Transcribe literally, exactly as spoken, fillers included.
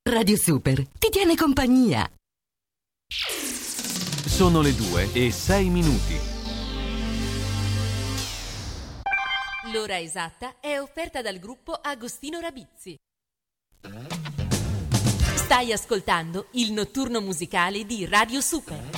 Radio Super ti tiene compagnia. Sono le due e sei minuti. L'ora esatta è offerta dal gruppo Agostino Rabizzi. Stai ascoltando il notturno musicale di Radio Super.